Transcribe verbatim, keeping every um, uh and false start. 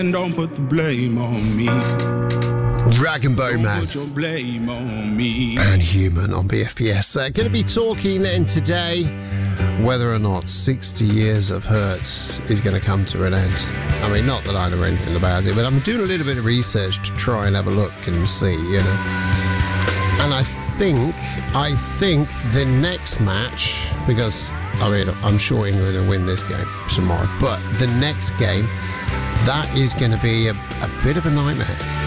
And don't put the blame on me. Rag and Bone Man. Put your blame on me. And Human on B F P S. Uh, going to be talking then today whether or not sixty years of hurt is going to come to an end. I mean, not that I know anything about it, but I'm doing a little bit of research to try and have a look and see, you know. And I think, I think the next match, because, I mean, I'm sure England will win this game tomorrow, but the next game, that is going to be a, a bit of a nightmare.